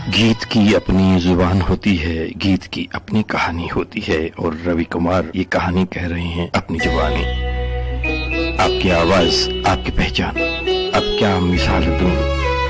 गीत की अपनी जुबान होती है, गीत की अपनी कहानी होती है और रवि कुमार ये कहानी कह रहे हैं अपनी जुबानी। आपकी आवाज, आपकी पहचान, अब क्या मिसाल दूं